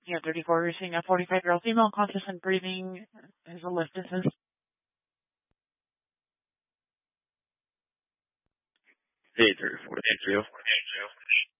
Yeah, 34, you're seeing a 45-year-old female, conscious and breathing. Has a lift assist. Hey, 34. Thank you.